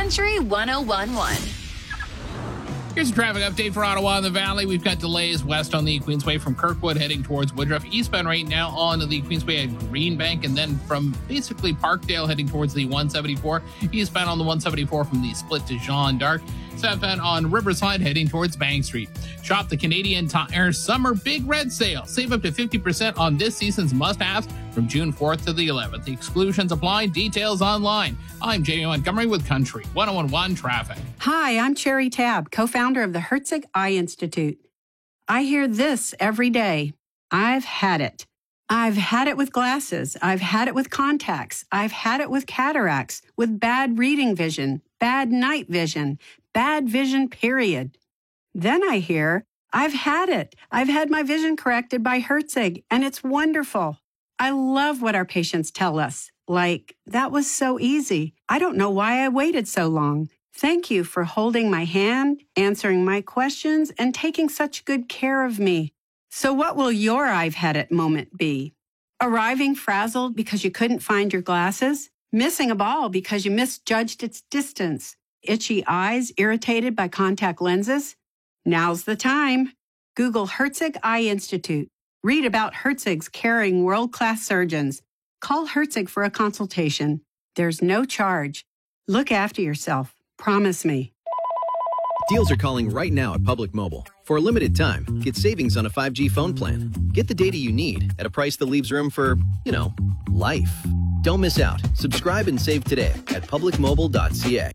Country 101.1. Here's a traffic update for Ottawa and the Valley. We've got delays west on the Queensway from Kirkwood heading towards Woodruff. Eastbound right now on the Queensway at Greenbank, and then from basically Parkdale heading towards the 174. Eastbound on the 174 from the split to Jean d'Arc. Southbound on Riverside heading towards Bank Street. Shop the Canadian Tire Summer Big Red Sale. Save up to 50% on this season's must-haves from June 4th to the 11th. The exclusions apply. Details online. I'm Jamie Montgomery with Country 101.1 Traffic. Hi, I'm Cherry Tabb, co-founder of the Herzig Eye Institute. I hear this every day. I've had it. I've had it with glasses. I've had it with contacts. I've had it with cataracts, with bad reading vision, bad night vision, bad vision, period. Then I hear, I've had it. I've had my vision corrected by Herzig, and it's wonderful. I love what our patients tell us. Like, that was so easy. I don't know why I waited so long. Thank you for holding my hand, answering my questions, and taking such good care of me. So what will your I've had it moment be? Arriving frazzled because you couldn't find your glasses? Missing a ball because you misjudged its distance? Itchy eyes irritated by contact lenses? Now's the time. Google Herzig Eye Institute. Read about Herzig's caring world-class surgeons. Call Herzig for a consultation. There's no charge. Look after yourself. Promise me. Deals are calling right now at Public Mobile. For a limited time, get savings on a 5G phone plan. Get the data you need at a price that leaves room for, life. Don't miss out. Subscribe and save today at publicmobile.ca.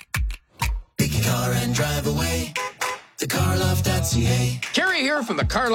Pick your car and drive away. TheCarLoft.ca. Kerry here from the Car